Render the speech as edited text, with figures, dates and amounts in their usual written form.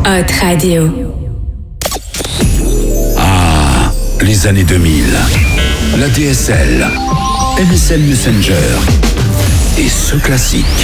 Hot Radio. Ah, les années 2000. La DSL, MSN Messenger et ce classique.